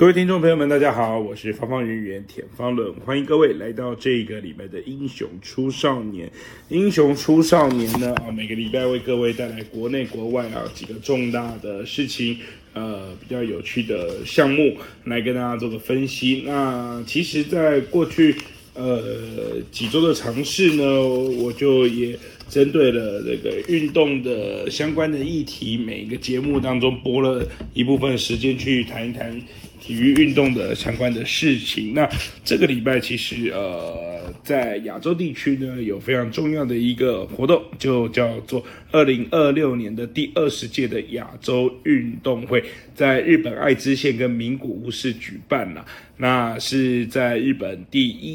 各位听众朋友们，大家好，我是方方圆圆田方伦，欢迎各位来到这个礼拜的英雄出少年。英雄出少年呢，每个礼拜为各位带来国内国外几个重大的事情，比较有趣的项目来跟大家做个分析。那其实，在过去几周的尝试呢，我就也针对了这个运动的相关的议题，每一个节目当中拨了一部分时间去谈一谈体育运动的相关的事情。那这个礼拜其实在亚洲地区呢有非常重要的一个活动，就叫做2026年的第20届的亚洲运动会，在日本爱知县跟名古屋市举办啦。那是在日本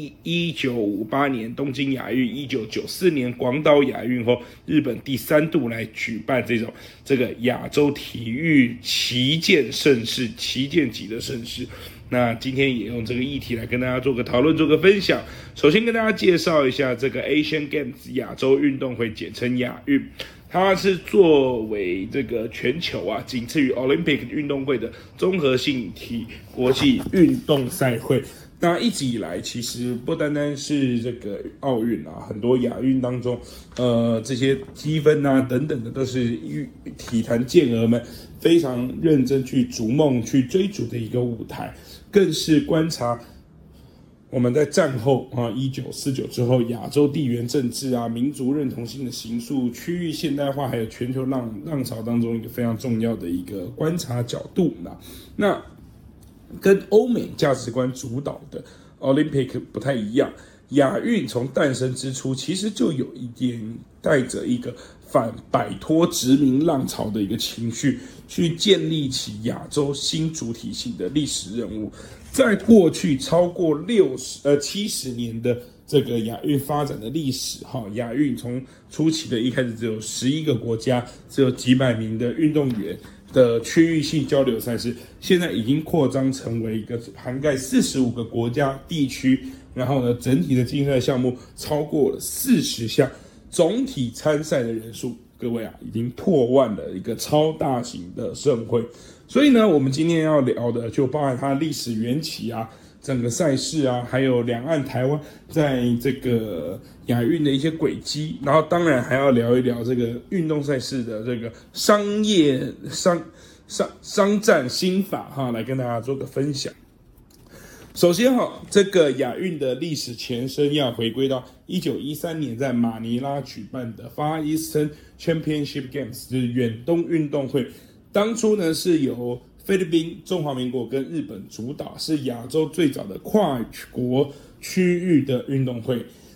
1958年东京亚运、1994年广岛亚运后，日本第3度来举办这个亚洲体育旗舰盛事，旗舰级的盛事。那今天也用这个议题来跟大家做个讨论，做个分享。首先跟大家介绍一下这个 Asian Games 亚洲运动会，简称亚运。它是作为这个全球仅次于 Olympic 运动会的综合性国际运动赛会。那一直以来，其实不单单是这个奥运很多亚运当中，这些积分等等的，都是体坛健儿们非常认真去逐梦、去追逐的一个舞台，更是观察我们在战后1949之后，亚洲地缘政治民族认同性的形塑、区域现代化，还有全球浪潮当中一个非常重要的一个观察角度。那跟欧美价值观主导的 Olympic 不太一样，亚运从诞生之初，其实就有一点带着一个摆脱殖民浪潮的一个情绪，去建立起亚洲新主体性的历史任务。在过去超过70年的这个亚运发展的历史，亚运从初期的一开始只有11个国家，只有几百名的运动员的区域性交流赛事，现在已经扩张成为一个涵盖45个国家地区，然后呢，整体的竞赛项目超过了40项，总体参赛的人数，各位已经破万了，一个超大型的盛会。所以呢，我们今天要聊的就包含它历史缘起整个赛事还有两岸台湾在这个亚运的一些轨迹，然后当然还要聊一聊这个运动赛事的这个商战心法来跟大家做个分享。首先这个亚运的历史前身要回归到1913年在马尼拉举办的 Far Eastern Championship Games， 就是远东运动会。当初呢是由菲律宾、中华民国跟日本主导，是亚洲最早的跨国区域的运动会。